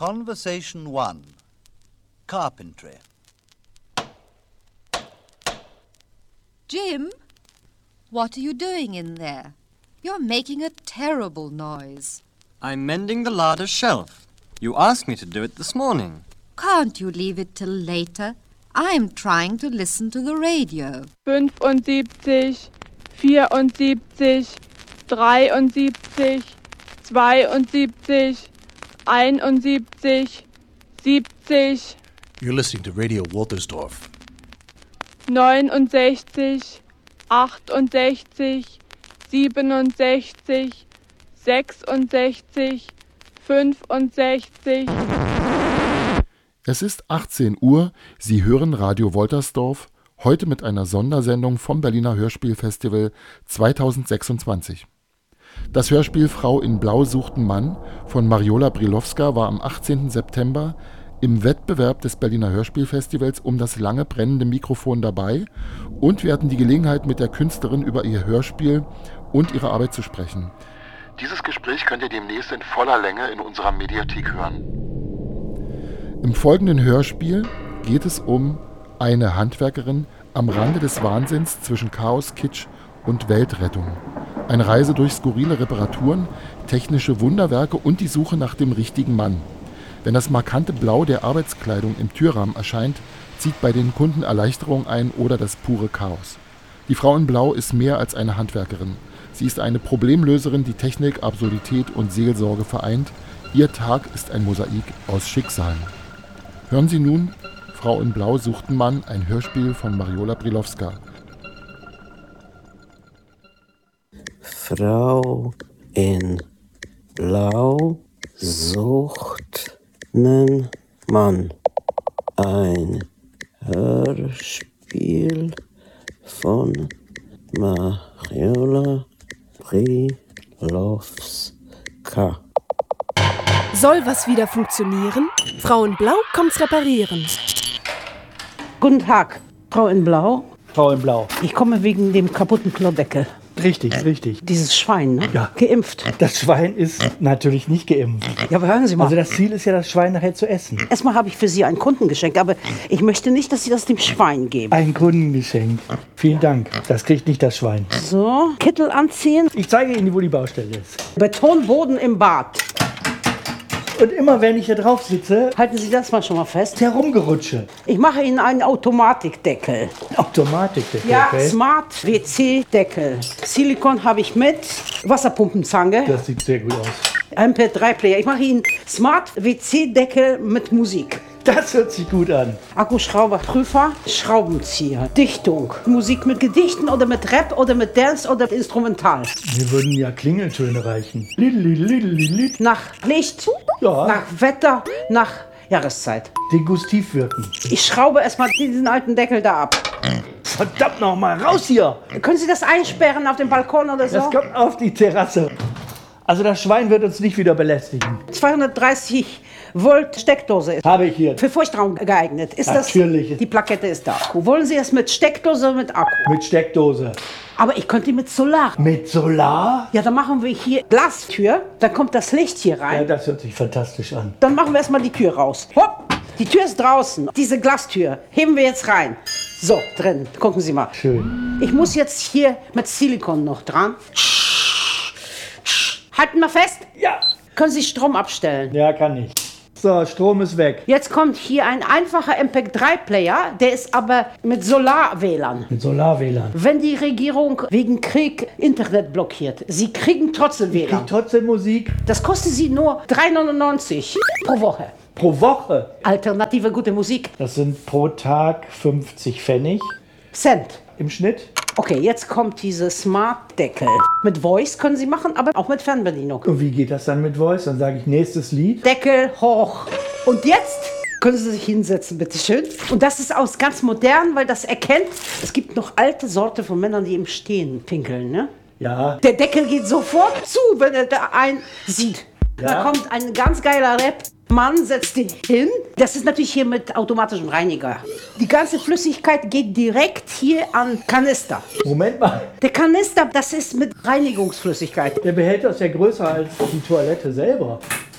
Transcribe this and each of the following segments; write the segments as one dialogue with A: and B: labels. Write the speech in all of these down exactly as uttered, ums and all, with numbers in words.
A: Conversation one. Carpentry.
B: Jim, what are you doing in there? You're making a terrible noise.
C: I'm mending the larder shelf. You asked me to do it this morning.
B: Can't you leave it till later? I'm trying to listen to the radio.
D: fünfundsiebzig, vierundsiebzig, dreiundsiebzig, zweiundsiebzig, einundsiebzig, siebzig.
E: You're listening to Radio Woltersdorf.
D: neunundsechzig, achtundsechzig, siebenundsechzig, sechsundsechzig, fünfundsechzig.
F: Es ist achtzehn Uhr, Sie hören Radio Woltersdorf, heute mit einer Sondersendung vom Berliner Hörspielfestival zweitausendsechsundzwanzig. Das Hörspiel Frau in Blau sucht einen Mann von Mariola Brilowska war am achtzehnten September im Wettbewerb des Berliner Hörspielfestivals um das lange brennende Mikrofon dabei und wir hatten die Gelegenheit, mit der Künstlerin über ihr Hörspiel und ihre Arbeit zu sprechen. Dieses Gespräch könnt ihr demnächst in voller Länge in unserer Mediathek hören. Im folgenden Hörspiel geht es um eine Handwerkerin am Rande des Wahnsinns zwischen Chaos, Kitsch und Weltrettung. Eine Reise durch skurrile Reparaturen, technische Wunderwerke und die Suche nach dem richtigen Mann. Wenn das markante Blau der Arbeitskleidung im Türrahmen erscheint, zieht bei den Kunden Erleichterung ein oder das pure Chaos. Die Frau in Blau ist mehr als eine Handwerkerin. Sie ist eine Problemlöserin, die Technik, Absurdität und Seelsorge vereint. Ihr Tag ist ein Mosaik aus Schicksalen. Hören Sie nun Frau in Blau sucht einen Mann, ein Hörspiel von Mariola Brilowska.
G: Frau in Blau sucht einen Mann. Ein Hörspiel von Mariola Brilowska.
H: Soll was wieder funktionieren? Frau in Blau kommt's reparieren.
I: Guten Tag, Frau in Blau.
J: Frau in Blau.
I: Ich komme wegen dem kaputten Klodeckel.
J: Richtig, richtig.
I: Dieses Schwein, ne?
J: Ja.
I: Geimpft.
J: Das Schwein ist natürlich nicht geimpft.
I: Ja, aber hören Sie mal.
J: Also das Ziel ist ja, das Schwein nachher zu essen.
I: Erstmal habe ich für Sie ein Kundengeschenk, aber ich möchte nicht, dass Sie das dem Schwein geben.
J: Ein Kundengeschenk. Vielen Dank. Das kriegt nicht das Schwein.
I: So, Kittel anziehen.
J: Ich zeige Ihnen, wo die Baustelle ist.
I: Betonboden im Bad.
J: Und immer wenn ich hier drauf sitze,
I: halten Sie das mal schon mal fest.
J: Herumgerutsche.
I: Ich mache Ihnen einen Automatikdeckel.
J: Automatikdeckel?
I: Ja,
J: okay.
I: Smart W C-Deckel. Silikon habe ich mit. Wasserpumpenzange.
J: Das sieht sehr gut aus.
I: M P drei Player. Ich mache Ihnen Smart W C-Deckel mit Musik.
J: Das hört sich gut an.
I: Akkuschrauber, Prüfer, Schraubenzieher, Dichtung, Musik mit Gedichten oder mit Rap oder mit Dance oder Instrumental.
J: Mir würden ja Klingeltöne reichen. Lidli, lidli, lidli.
I: Nach Licht,
J: ja.
I: Nach Wetter, nach Jahreszeit.
J: Degustiv wirken.
I: Ich schraube erstmal diesen alten Deckel da ab.
J: Verdammt nochmal, raus hier!
I: Können Sie das einsperren auf dem Balkon oder so?
J: Das kommt auf die Terrasse. Also das Schwein wird uns nicht wieder belästigen.
I: zweihundertdreißig Volt Steckdose ist.
J: Habe ich hier.
I: Für Feuchtraum geeignet. Ist
J: Natürlich.
I: Das, die Plakette ist da. Wollen Sie es mit Steckdose oder mit Akku?
J: Mit Steckdose.
I: Aber ich könnte mit Solar.
J: Mit Solar?
I: Ja, dann machen wir hier Glastür. Dann kommt das Licht hier rein.
J: Ja, das hört sich fantastisch an.
I: Dann machen wir erstmal die Tür raus. Hopp! Die Tür ist draußen. Diese Glastür heben wir jetzt rein. So, drin. Gucken Sie mal.
J: Schön.
I: Ich muss jetzt hier mit Silikon noch dran. Halten wir fest?
J: Ja.
I: Können Sie Strom abstellen?
J: Ja, kann ich. So, Strom ist weg.
I: Jetzt kommt hier ein einfacher M P drei Player, der ist aber mit Solar-W L A N.
J: Mit Solar-W L A N.
I: Wenn die Regierung wegen Krieg Internet blockiert, Sie kriegen trotzdem W L A N.
J: Ich krieg trotzdem Musik.
I: Das kostet Sie nur drei neunundneunzig pro Woche.
J: Pro Woche?
I: Alternative gute Musik.
J: Das sind pro Tag fünfzig Pfennig.
I: Cent.
J: Im Schnitt?
I: Okay, jetzt kommt diese Smart-Deckel. Mit Voice können Sie machen, aber auch mit Fernbedienung.
J: Und wie geht das dann mit Voice? Dann sage ich nächstes Lied.
I: Deckel hoch. Und jetzt können Sie sich hinsetzen, bitteschön. Und das ist auch ganz modern, weil das erkennt, es gibt noch alte Sorte von Männern, die im Stehen pinkeln, ne?
J: Ja.
I: Der Deckel geht sofort zu, wenn er da einen sieht.
J: Ja.
I: Da kommt ein ganz geiler Rap. Mann setzt dich hin. Das ist natürlich hier mit automatischem Reiniger. Die ganze Flüssigkeit geht direkt hier an Kanister.
J: Moment mal.
I: Der Kanister, das ist mit Reinigungsflüssigkeit.
J: Der Behälter ist ja größer als die Toilette selber.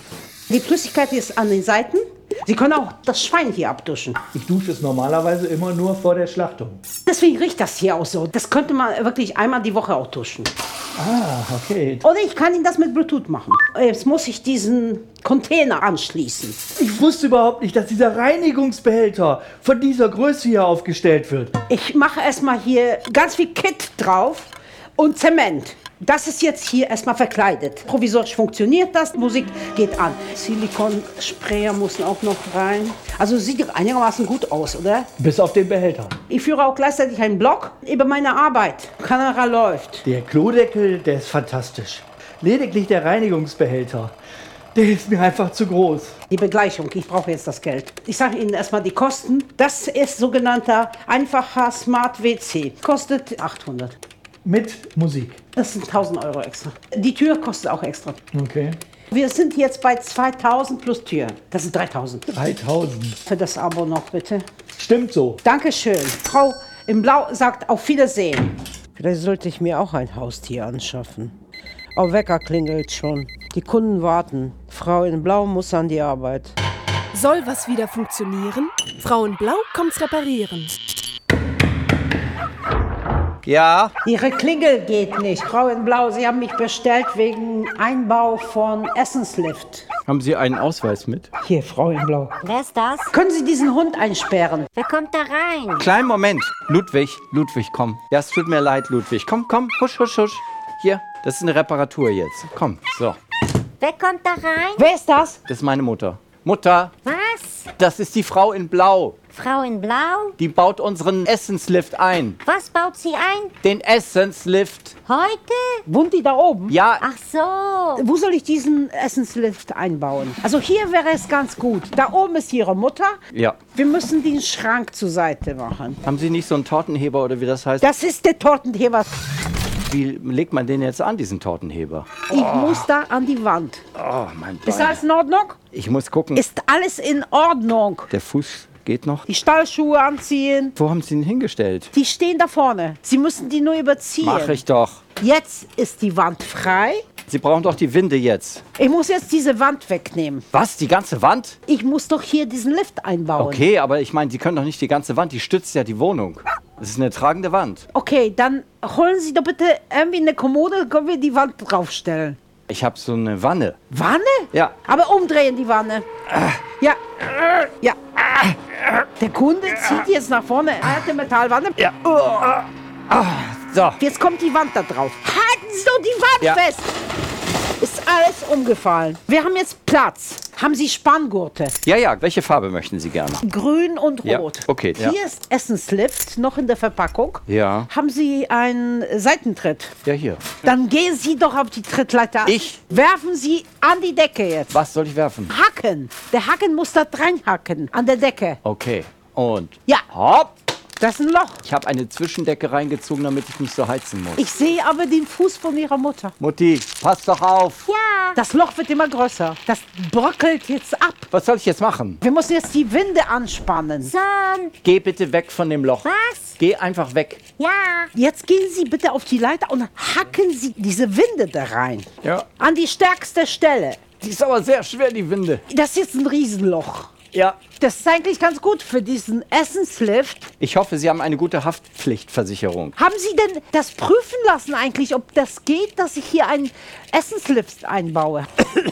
I: Die Flüssigkeit ist an den Seiten. Sie können auch das Schwein hier abduschen.
J: Ich dusche es normalerweise immer nur vor der Schlachtung.
I: Deswegen riecht das hier auch so. Das könnte man wirklich einmal die Woche auch duschen.
J: Ah, okay.
I: Oder ich kann Ihnen das mit Bluetooth machen. Jetzt muss ich diesen Container anschließen.
J: Ich wusste überhaupt nicht, dass dieser Reinigungsbehälter von dieser Größe hier aufgestellt wird.
I: Ich mache erstmal hier ganz viel Kit drauf und Zement. Das ist jetzt hier erstmal verkleidet. Provisorisch funktioniert das, Musik geht an. Silikonsprayer muss auch noch rein. Also sieht einigermaßen gut aus, oder?
J: Bis auf den Behälter.
I: Ich führe auch gleichzeitig einen Blog über meine Arbeit. Kamera läuft.
J: Der Klodeckel, der ist fantastisch. Lediglich der Reinigungsbehälter, der ist mir einfach zu groß.
I: Die Begleichung, ich brauche jetzt das Geld. Ich sage Ihnen erstmal die Kosten. Das ist sogenannter einfacher Smart W C. Kostet achthundert.
J: Mit Musik.
I: Das sind tausend Euro extra. Die Tür kostet auch extra.
J: Okay.
I: Wir sind jetzt bei zweitausend plus Tür. Das sind dreitausend.
J: dreitausend.
I: Für das Abo noch, bitte.
J: Stimmt so.
I: Dankeschön. Frau in Blau sagt auf Wiedersehen. Vielleicht sollte ich mir auch ein Haustier anschaffen. Auch Wecker klingelt schon. Die Kunden warten. Frau in Blau muss an die Arbeit.
H: Soll was wieder funktionieren? Frau in Blau kommt's reparieren.
A: Ja?
I: Ihre Klingel geht nicht. Frau in Blau, Sie haben mich bestellt wegen Einbau von Essenslift.
K: Haben Sie einen Ausweis mit?
I: Hier, Frau in Blau.
L: Wer ist das?
I: Können Sie diesen Hund einsperren?
L: Wer kommt da rein?
K: Kleinen Moment. Ludwig, Ludwig, komm. Ja, es tut mir leid, Ludwig. Komm, komm, husch, husch, husch. Hier, das ist eine Reparatur jetzt. Komm, so.
L: Wer kommt da rein?
I: Wer ist das?
K: Das ist meine Mutter. Mutter,
L: Was?
K: das ist die Frau in Blau.
L: Frau in Blau?
K: Die baut unseren Essenslift ein.
L: Was baut sie ein?
K: Den Essenslift.
L: Heute?
I: Wohnt die da oben?
K: Ja.
L: Ach so.
I: Wo soll ich diesen Essenslift einbauen? Also hier wäre es ganz gut. Da oben ist Ihre Mutter.
K: Ja.
I: Wir müssen den Schrank zur Seite machen.
K: Haben Sie nicht so einen Tortenheber oder wie das heißt?
I: Das ist der Tortenheber.
K: Wie legt man den jetzt an, diesen Tortenheber?
I: Ich oh. muss da an die Wand.
K: Oh, mein Bein.
I: Ist alles in Ordnung?
K: Ich muss gucken.
I: Ist alles in Ordnung?
K: Der Fuß geht noch.
I: Die Stallschuhe anziehen.
K: Wo haben Sie ihn hingestellt?
I: Die stehen da vorne. Sie müssen die nur überziehen.
K: Mach ich doch.
I: Jetzt ist die Wand frei.
K: Sie brauchen doch die Winde jetzt.
I: Ich muss jetzt diese Wand wegnehmen.
K: Was? Die ganze Wand?
I: Ich muss doch hier diesen Lift einbauen.
K: Okay, aber ich meine, Sie können doch nicht die ganze Wand. Die stützt ja die Wohnung. Das ist eine tragende Wand.
I: Okay, dann holen Sie doch bitte irgendwie eine Kommode, können wir die Wand draufstellen.
K: Ich habe so eine Wanne.
I: Wanne?
K: Ja.
I: Aber umdrehen die Wanne. Ja. Ja. Der Kunde zieht jetzt nach vorne. Er hat eine Metallwanne.
K: Ja. So.
I: Jetzt kommt die Wand da drauf. Halten Sie doch die Wand
K: Ja.
I: fest. Ist alles umgefallen. Wir haben jetzt Platz. Haben Sie Spanngurte?
K: Ja, ja. Welche Farbe möchten Sie gerne?
I: Grün und
K: Ja,
I: rot.
K: okay,
I: Hier
K: ja.
I: ist Essenslift, noch in der Verpackung.
K: Ja.
I: Haben Sie einen Seitentritt?
K: Ja, hier.
I: Dann gehen Sie doch auf die Trittleiter.
K: Ich?
I: Werfen Sie an die Decke jetzt.
K: Was soll ich werfen?
I: Hacken. Der Hacken muss da reinhacken, an der Decke.
K: Okay. Und?
I: Ja.
K: Hopp.
I: Das ist ein Loch.
K: Ich habe eine Zwischendecke reingezogen, damit ich nicht so heizen muss.
I: Ich sehe aber den Fuß von Ihrer Mutter.
K: Mutti, pass doch auf.
L: Ja.
I: Das Loch wird immer größer. Das bröckelt jetzt ab.
K: Was soll ich jetzt machen?
I: Wir müssen jetzt die Winde anspannen.
L: Son.
K: Geh bitte weg von dem Loch.
L: Was?
K: Geh einfach weg.
L: Ja.
I: Jetzt gehen Sie bitte auf die Leiter und hacken Sie diese Winde da rein.
K: Ja.
I: An die stärkste Stelle.
K: Die ist aber sehr schwer, die Winde.
I: Das ist jetzt ein Riesenloch.
K: Ja.
I: Das ist eigentlich ganz gut für diesen Essenslift.
K: Ich hoffe, Sie haben eine gute Haftpflichtversicherung.
I: Haben Sie denn das prüfen lassen eigentlich, ob das geht, dass ich hier einen Essenslift einbaue?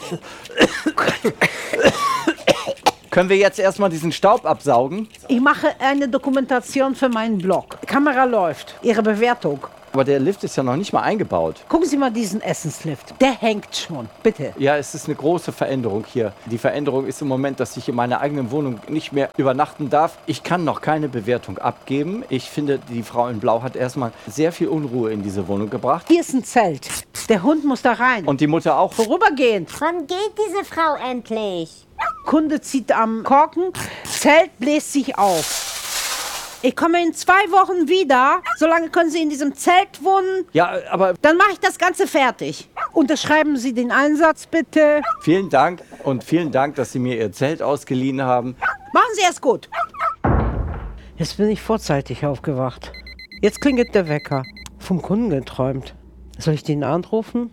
K: Können wir jetzt erstmal diesen Staub absaugen?
I: Ich mache eine Dokumentation für meinen Blog. Kamera läuft. Ihre Bewertung.
K: Aber der Lift ist ja noch nicht mal eingebaut.
I: Gucken Sie mal diesen Essenslift. Der hängt schon. Bitte.
K: Ja, es ist eine große Veränderung hier. Die Veränderung ist im Moment, dass ich in meiner eigenen Wohnung nicht mehr übernachten darf. Ich kann noch keine Bewertung abgeben. Ich finde, die Frau in Blau hat erstmal sehr viel Unruhe in diese Wohnung gebracht.
I: Hier ist ein Zelt. Der Hund muss da rein.
K: Und die Mutter auch.
I: Vorübergehend.
L: Wann geht diese Frau endlich?
I: Kunde zieht am Korken. Zelt bläst sich auf. Ich komme in zwei Wochen wieder. Solange können Sie in diesem Zelt wohnen.
K: Ja, aber
I: Dann mache ich das Ganze fertig. Unterschreiben Sie den Einsatz bitte.
K: vielen Dank und vielen Dank, dass Sie mir Ihr Zelt ausgeliehen haben.
I: Machen Sie es gut. Jetzt bin ich vorzeitig aufgewacht. Jetzt klingelt der Wecker. Vom Kunden geträumt. Soll ich den anrufen?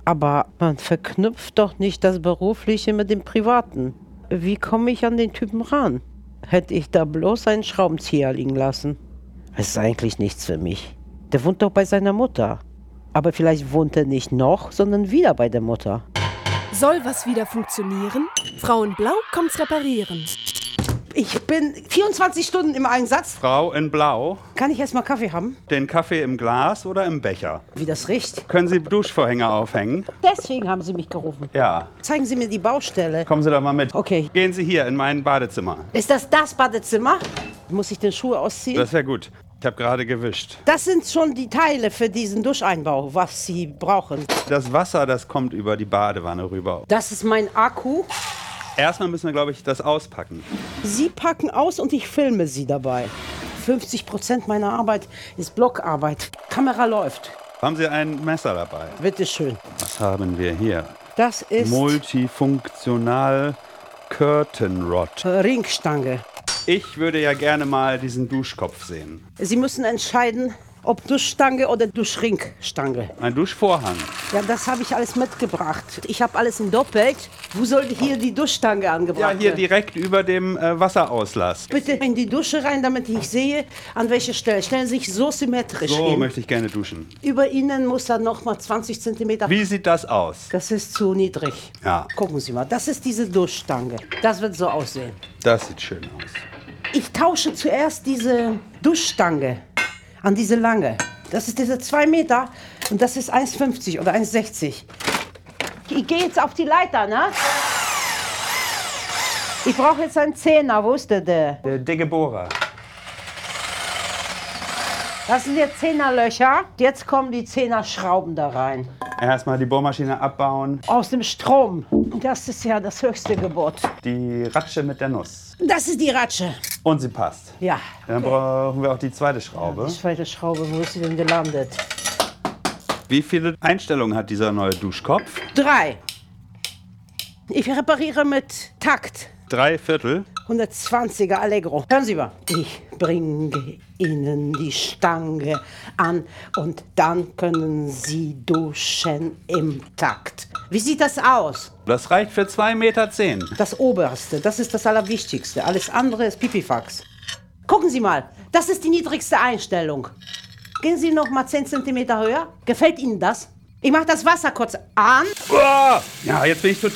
I: Aber man verknüpft doch nicht das Berufliche mit dem Privaten. Wie komme ich an den Typen ran? Hätte ich da bloß einen Schraubenzieher liegen lassen? Das ist eigentlich nichts für mich. Der wohnt doch bei seiner Mutter. Aber vielleicht wohnt er nicht noch, sondern wieder bei der Mutter.
H: Soll was wieder funktionieren? Frau in Blau kommt's reparieren.
I: Ich bin vierundzwanzig Stunden im Einsatz.
M: Frau in Blau.
I: Kann ich erstmal Kaffee haben?
M: Den Kaffee im Glas oder im Becher?
I: Wie das riecht?
M: Können Sie Duschvorhänge aufhängen?
I: Deswegen haben Sie mich gerufen.
M: Ja.
I: Zeigen Sie mir die Baustelle.
M: Kommen Sie doch mal mit.
I: Okay.
M: Gehen Sie hier in mein Badezimmer.
I: Ist das das Badezimmer? Muss ich den Schuh ausziehen?
M: Das wäre gut. Ich habe gerade gewischt.
I: Das sind schon die Teile für diesen Duscheinbau, was Sie brauchen.
M: Das Wasser, das kommt über die Badewanne rüber.
I: Das ist mein Akku.
M: Erstmal müssen wir, glaube ich, das auspacken.
I: Sie packen aus und ich filme Sie dabei. fünfzig Prozent meiner Arbeit ist Blockarbeit. Kamera läuft.
M: Haben Sie ein Messer dabei?
I: Bitte schön.
M: Was haben wir hier?
I: Das ist
M: Multifunktional Curtain Rod.
I: Ringstange.
M: Ich würde ja gerne mal diesen Duschkopf sehen.
I: Sie müssen entscheiden, ob Duschstange oder Duschringstange.
M: Ein Duschvorhang.
I: Ja, das habe ich alles mitgebracht. Ich habe alles in doppelt. Wo soll hier die Duschstange angebracht
M: Ja,
I: werden?
M: hier direkt über dem äh, Wasserauslass.
I: Bitte in die Dusche rein, damit ich sehe, an welcher Stelle. Stellen Sie sich so symmetrisch
M: So
I: hin.
M: möchte ich gerne duschen.
I: Über Ihnen muss dann noch mal zwanzig Zentimeter.
M: Wie sieht das aus?
I: Das ist zu niedrig.
M: Ja,
I: Gucken Sie mal, das ist diese Duschstange. Das wird so aussehen.
M: das sieht schön aus.
I: Ich tausche zuerst diese Duschstange an diese lange. Das ist diese zwei Meter und das ist eins fünfzig oder eins sechzig. Ich gehe jetzt auf die Leiter, ne? Ich brauche jetzt einen Zehner, wo ist der? Der,
M: Der dicke Bohrer.
I: Das sind jetzt Zehnerlöcher. Jetzt kommen die Zehnerschrauben da rein.
M: Erstmal die Bohrmaschine abbauen.
I: Aus dem Strom. Das ist ja das höchste Gebot.
M: Die Ratsche mit der Nuss.
I: Das ist die Ratsche.
M: Und sie passt.
I: Ja.
M: Dann brauchen wir auch die zweite Schraube.
I: Die zweite Schraube, wo ist sie denn gelandet?
M: Wie viele Einstellungen hat dieser neue Duschkopf?
I: Drei. Ich repariere mit Takt.
M: Drei Viertel.
I: hundertzwanziger Allegro. Hören Sie mal. Ich bringe Ihnen die Stange an und dann können Sie duschen im Takt. Wie sieht das aus?
M: Das reicht für zwei Meter zehn.
I: Das Oberste, das ist das Allerwichtigste. Alles andere ist Pipifax. Gucken Sie mal, das ist die niedrigste Einstellung. Gehen Sie noch mal zehn Zentimeter höher. Gefällt Ihnen das? Ich mache das Wasser kurz an.
M: Oh! Ja, jetzt bin ich total